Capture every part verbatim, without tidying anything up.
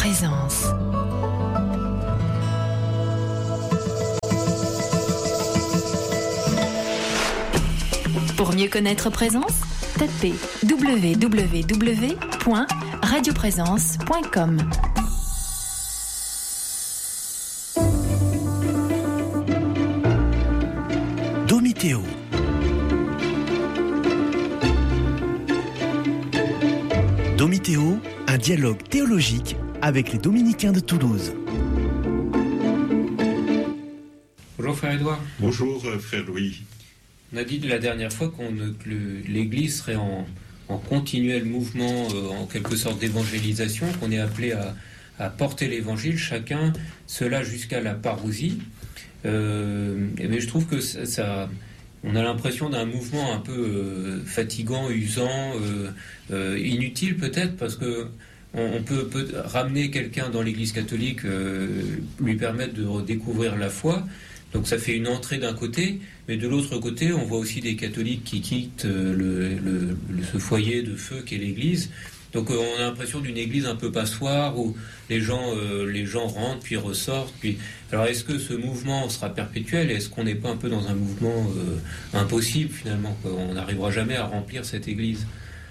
Présence. Pour mieux connaître Présence, tapez w w w point radio présence point com. Domitéo. Domitéo, un dialogue théologique avec les dominicains de Toulouse. Bonjour frère Édouard. Bonjour frère Louis. On a dit la dernière fois qu'on, que le, l'Église serait en, en continuel mouvement, euh, en quelque sorte d'évangélisation, qu'on est appelé à, à porter l'Évangile, chacun, cela jusqu'à la parousie. Euh, mais je trouve que ça, ça, on a l'impression d'un mouvement un peu euh, fatigant, usant, euh, euh, inutile peut-être, parce que on, on peut, peut ramener quelqu'un dans l'Église catholique, euh, lui permettre de redécouvrir la foi. Donc ça fait une entrée d'un côté, mais de l'autre côté, on voit aussi des catholiques qui quittent le, le, le, ce foyer de feu qu'est l'Église. Donc euh, on a l'impression d'une Église un peu passoire où les gens, euh, les gens rentrent puis ressortent. Puis... Alors est-ce que ce mouvement sera perpétuel ? Est-ce qu'on n'est pas un peu dans un mouvement euh, impossible finalement ? On n'arrivera jamais à remplir cette Église.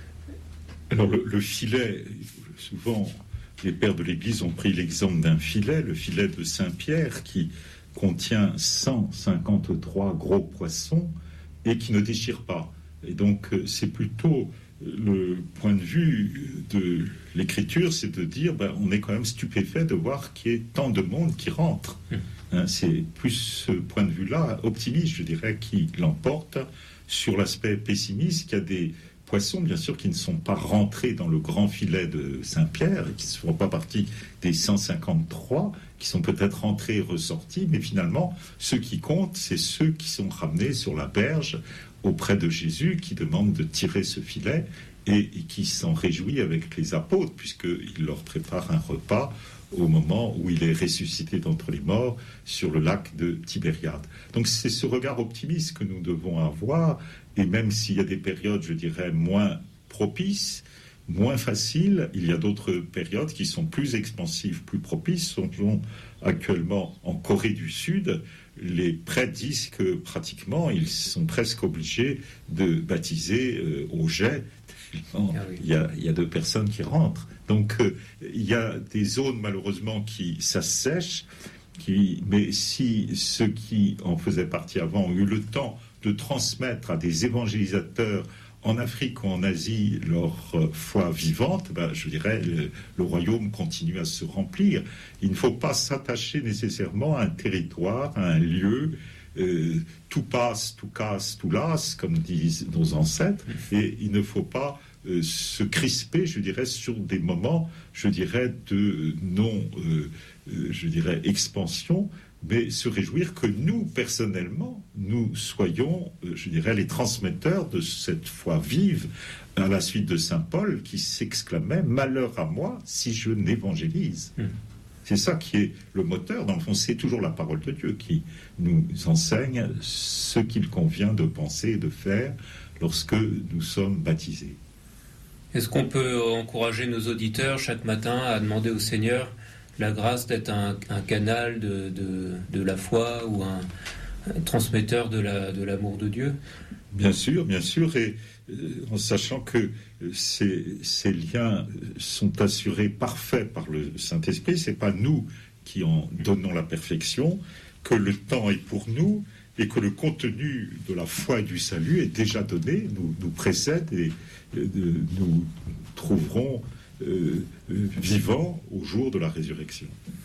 Alors le, le filet, souvent les pères de l'Église ont pris l'exemple d'un filet, le filet de Saint-Pierre qui contient cent cinquante-trois gros poissons et qui ne déchire pas. Et donc c'est plutôt le point de vue de l'écriture, c'est de dire ben, on est quand même stupéfait de voir qu'il y ait tant de monde qui rentre. Mmh. Hein, c'est plus ce point de vue-là, optimiste, je dirais, qui l'emporte sur l'aspect pessimiste, qu'il y a des poissons, bien sûr, qui ne sont pas rentrés dans le grand filet de Saint-Pierre et qui ne feront pas partie des cent cinquante-trois, qui sont peut-être rentrés et ressortis, mais finalement, ceux qui comptent, c'est ceux qui sont ramenés sur la berge auprès de Jésus, qui demande de tirer ce filet et, et qui s'en réjouit avec les apôtres, puisqu'il leur prépare un repas au moment où il est ressuscité d'entre les morts sur le lac de Tibériade. Donc c'est ce regard optimiste que nous devons avoir, et même s'il y a des périodes, je dirais, moins propices, moins faciles, il y a d'autres périodes qui sont plus expansives, plus propices. Songeons actuellement en Corée du Sud, les prêtres disent que pratiquement ils sont presque obligés de baptiser euh, au jet. Ah oui. il, y a, il y a deux personnes qui rentrent. Donc euh, il y a des zones malheureusement qui s'assèchent, qui, mais si ceux qui en faisaient partie avant ont eu le temps de transmettre à des évangélisateurs en Afrique ou en Asie leur euh, foi vivante, ben, je dirais le, le royaume continue à se remplir. Il ne faut pas s'attacher nécessairement à un territoire, à un lieu. Euh, tout passe, tout casse, tout lasse, comme disent nos ancêtres, et il ne faut pas euh, se crisper, je dirais, sur des moments, je dirais, de non, euh, euh, je dirais, expansion, mais se réjouir que nous, personnellement, nous soyons, je dirais, les transmetteurs de cette foi vive, à la suite de saint Paul, qui s'exclamait « Malheur à moi si je n'évangélise mmh. ». C'est ça qui est le moteur. Dans le fond, c'est toujours la parole de Dieu qui nous enseigne ce qu'il convient de penser et de faire lorsque nous sommes baptisés. Est-ce qu'on peut encourager nos auditeurs chaque matin à demander au Seigneur la grâce d'être un, un canal de, de, de la foi ou un, un transmetteur de, la, de l'amour de Dieu ? Bien sûr, bien sûr, et euh, en sachant que ces, ces liens sont assurés parfaits par le Saint-Esprit, c'est pas nous qui en donnons la perfection, que le temps est pour nous et que le contenu de la foi et du salut est déjà donné, nous, nous précède et euh, nous trouverons Euh, euh, vivant au jour de la résurrection.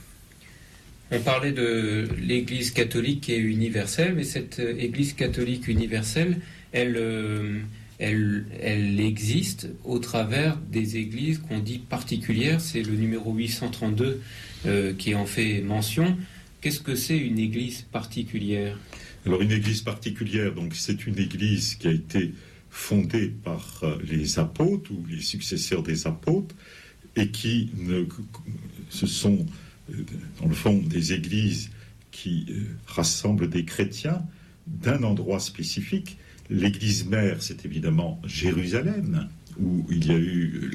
On parlait de l'Église catholique qui est universelle, mais cette Église catholique universelle, elle, euh, elle, elle existe au travers des églises qu'on dit particulières. C'est le numéro huit cent trente-deux euh, qui en fait mention. Qu'est-ce que c'est une Église particulière ? Alors une Église particulière, donc c'est une Église qui a été fondée par les apôtres ou les successeurs des apôtres et qui ne, ce sont dans le fond des églises qui rassemblent des chrétiens d'un endroit spécifique. L'église mère, c'est évidemment Jérusalem, où il y a eu la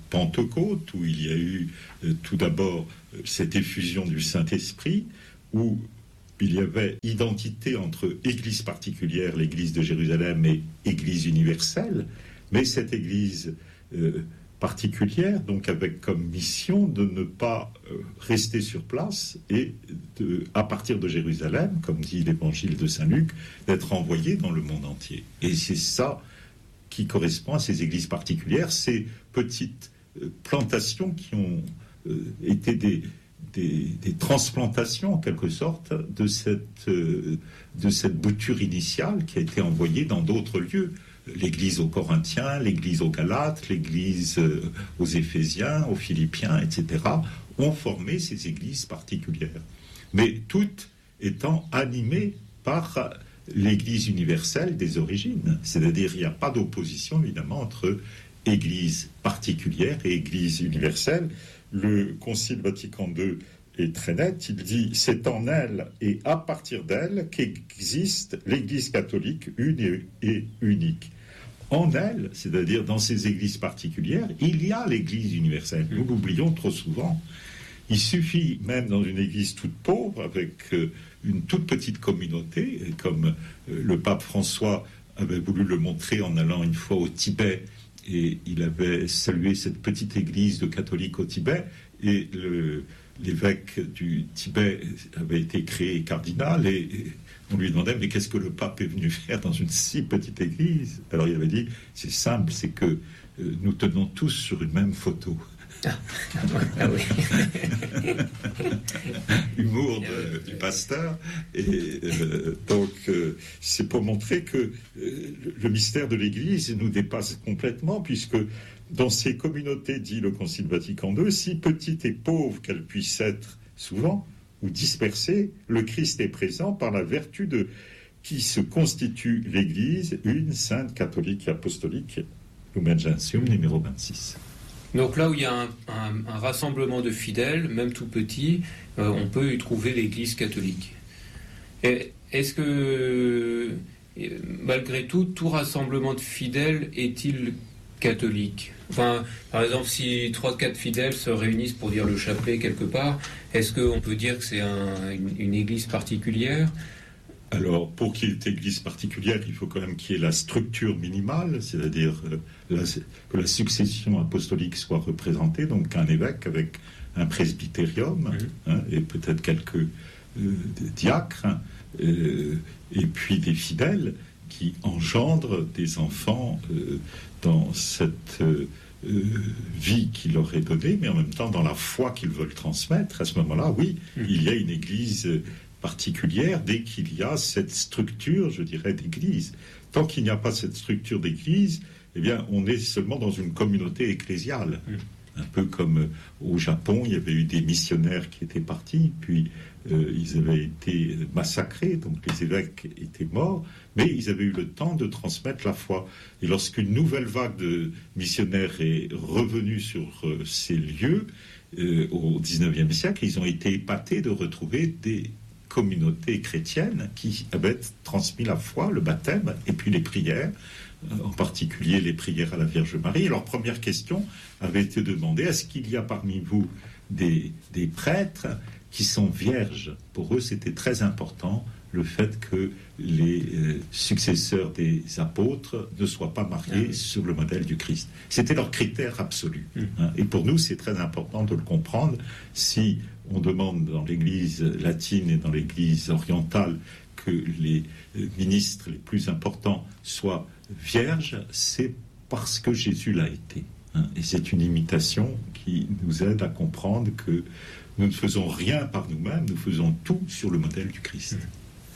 Pentecôte, où il y a eu euh, tout d'abord euh, cette effusion du Saint-Esprit, où il y avait identité entre Église particulière, l'Église de Jérusalem, et Église universelle, mais cette Église euh, particulière, donc avec comme mission de ne pas euh, rester sur place et de, à partir de Jérusalem, comme dit l'Évangile de Saint Luc, d'être envoyé dans le monde entier. Et c'est ça qui correspond à ces églises particulières, ces petites euh, plantations qui ont euh, été des, des, des transplantations, en quelque sorte, de cette, euh, de cette bouture initiale qui a été envoyée dans d'autres lieux. L'église aux Corinthiens, l'église aux Galates, l'église aux Éphésiens, aux Philippiens, et cetera, ont formé ces églises particulières. Mais toutes étant animées par l'église universelle des origines. C'est-à-dire qu'il n'y a pas d'opposition, évidemment, entre église particulière et église universelle. Le Concile Vatican deux est très net. Il dit « C'est en elle et à partir d'elle qu'existe l'église catholique une et unique ». En elle, c'est-à-dire dans ces églises particulières, il y a l'église universelle. Nous l'oublions trop souvent. Il suffit, même dans une église toute pauvre, avec euh, une toute petite communauté, comme euh, le pape François avait voulu le montrer en allant une fois au Tibet, et il avait salué cette petite église de catholiques au Tibet, et le, l'évêque du Tibet avait été créé cardinal, et, et on lui demandait, mais qu'est-ce que le pape est venu faire dans une si petite église? Alors il avait dit, c'est simple, c'est que euh, nous tenons tous sur une même photo. Ah, ah oui. Humour de, du pasteur. Et euh, donc, euh, c'est pour montrer que euh, le mystère de l'Église nous dépasse complètement, puisque dans ces communautés, dit le Concile Vatican deux, si petites et pauvres qu'elles puissent être souvent, ou dispersées, le Christ est présent par la vertu de qui se constitue l'Église, une sainte catholique et apostolique. Lumen Gentium, numéro vingt-six. Donc là où il y a un, un, un rassemblement de fidèles, même tout petit, euh, on peut y trouver l'Église catholique. Et est-ce que, malgré tout, tout rassemblement de fidèles est-il catholique? Enfin, par exemple, si trois quatre fidèles se réunissent pour dire le chapelet quelque part, est-ce qu'on peut dire que c'est un, une, une église particulière? Alors, pour qu'il y ait une église particulière, il faut quand même qu'il y ait la structure minimale, c'est-à-dire euh, la, que la succession apostolique soit représentée, donc un évêque avec un presbytérium, mmh. hein, et peut-être quelques euh, diacres, euh, et puis des fidèles qui engendrent des enfants euh, dans cette euh, euh, vie qu'il leur est donnée, mais en même temps dans la foi qu'ils veulent transmettre. À ce moment-là, oui, mmh. il y a une église particulière dès qu'il y a cette structure, je dirais, d'église. Tant qu'il n'y a pas cette structure d'église, eh bien, on est seulement dans une communauté ecclésiale. Mmh. Un peu comme au Japon, il y avait eu des missionnaires qui étaient partis, puis euh, ils avaient été massacrés, donc les évêques étaient morts, mais ils avaient eu le temps de transmettre la foi. Et lorsqu'une nouvelle vague de missionnaires est revenue sur euh, ces lieux, euh, au dix-neuvième siècle, ils ont été épatés de retrouver des communautés chrétiennes qui avaient transmis la foi, le baptême, et puis les prières, en particulier les prières à la Vierge Marie. Et leur première question avait été demandée, est-ce qu'il y a parmi vous des, des prêtres qui sont vierges? Pour eux, c'était très important le fait que les euh, successeurs des apôtres ne soient pas mariés mmh. sur le modèle du Christ. C'était leur critère absolu. Mmh. Hein. Et pour nous, c'est très important de le comprendre. Si on demande dans l'Église latine et dans l'Église orientale que les ministres les plus importants soient vierges, c'est parce que Jésus l'a été. Hein. Et c'est une imitation qui nous aide à comprendre que nous ne faisons rien par nous-mêmes, nous faisons tout sur le modèle du Christ. Mmh.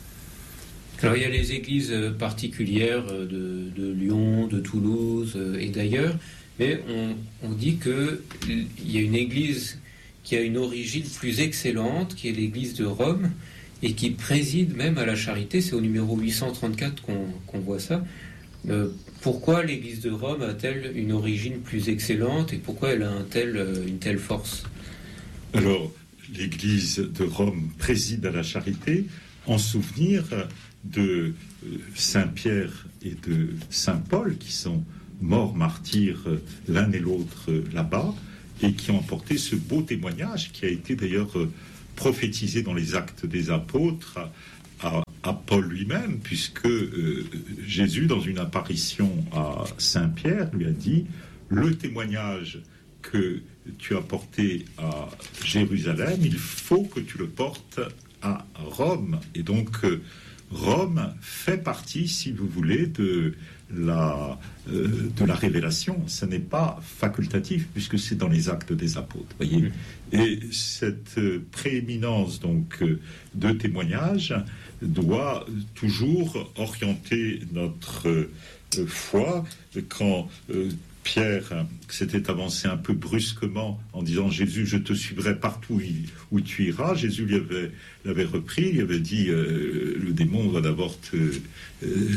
Alors il y a les églises particulières de, de Lyon, de Toulouse et d'ailleurs, mais on, on dit qu'il y a une église qui a une origine plus excellente, qui est l'église de Rome, et qui préside même à la charité. C'est au numéro huit cent trente-quatre qu'on, qu'on voit ça. Euh, pourquoi l'église de Rome a-t-elle une origine plus excellente et pourquoi elle a un tel, une telle force? Alors, l'église de Rome préside à la charité en souvenir de Saint Pierre et de Saint Paul, qui sont morts martyrs l'un et l'autre là-bas, et qui ont apporté ce beau témoignage qui a été d'ailleurs prophétisé dans les Actes des Apôtres à, à Paul lui-même, puisque euh, Jésus, dans une apparition à Saint-Pierre, lui a dit « Le témoignage que tu as porté à Jérusalem, il faut que tu le portes à Rome. » Et donc, euh, Rome fait partie, si vous voulez, de la, euh, de la révélation. Ce n'est pas facultatif, puisque c'est dans les Actes des Apôtres, voyez. Et cette euh, prééminence donc euh, de témoignage doit toujours orienter notre euh, foi. Quand euh, Pierre s'était avancé un peu brusquement en disant « Jésus, je te suivrai partout où tu iras », Jésus lui avait, l'avait repris, il avait dit euh, « Le démon va d'abord te, euh,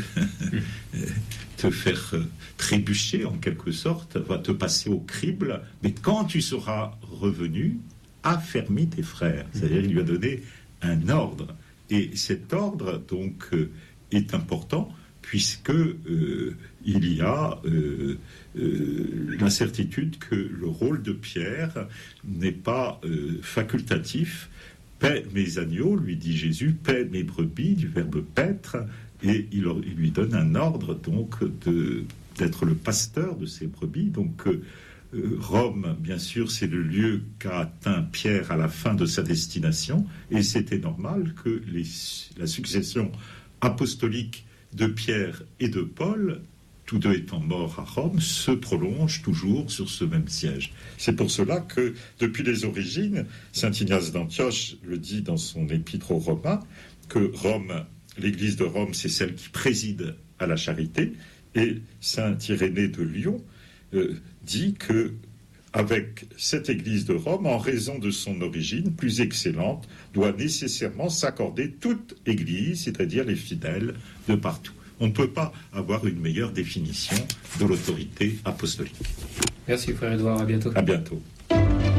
te faire trébucher en quelque sorte, va te passer au crible, mais quand tu seras revenu, affermis tes frères ». C'est-à-dire il lui a donné un ordre. Et cet ordre, donc, euh, est important puisque euh, il y a euh, euh, la certitude que le rôle de Pierre n'est pas euh, facultatif. « Paie mes agneaux », lui dit Jésus, « paie mes brebis », du verbe « paître », et il, il lui donne un ordre donc de, d'être le pasteur de ces brebis. Donc euh, Rome, bien sûr, c'est le lieu qu'a atteint Pierre à la fin de sa destination, et c'était normal que les, la succession apostolique de Pierre et de Paul, tous deux étant morts à Rome, se prolonge toujours sur ce même siège. C'est pour cela que, depuis les origines, saint Ignace d'Antioche le dit dans son épître aux Romains, que Rome, l'Église de Rome, c'est celle qui préside à la charité, et saint Irénée de Lyon euh, dit que, avec cette Église de Rome, en raison de son origine plus excellente, doit nécessairement s'accorder toute Église, c'est-à-dire les fidèles de partout. On ne peut pas avoir une meilleure définition de l'autorité apostolique. Merci frère Édouard, à bientôt. À bientôt.